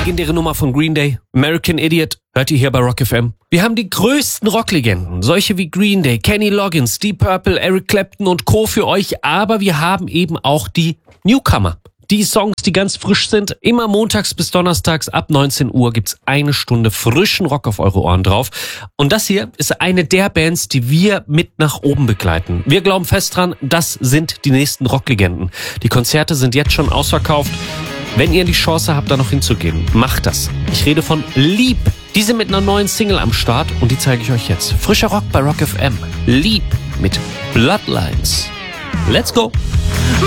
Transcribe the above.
legendäre Nummer von Green Day, American Idiot, hört ihr hier bei Rock FM. Wir haben die größten Rocklegenden, solche wie Green Day, Kenny Loggins, Deep Purple, Eric Clapton und Co. für euch, aber wir haben eben auch die Newcomer. Die Songs, die ganz frisch sind. Immer montags bis donnerstags ab 19 Uhr gibt's eine Stunde frischen Rock auf eure Ohren drauf. Und das hier ist eine der Bands, die wir mit nach oben begleiten. Wir glauben fest dran, das sind die nächsten Rocklegenden. Die Konzerte sind jetzt schon ausverkauft. Wenn ihr die Chance habt, da noch hinzugehen, macht das. Ich rede von Lieb. Die sind mit einer neuen Single am Start und die zeige ich euch jetzt. Frischer Rock bei Rock FM. Lieb mit Bloodlines. Let's go!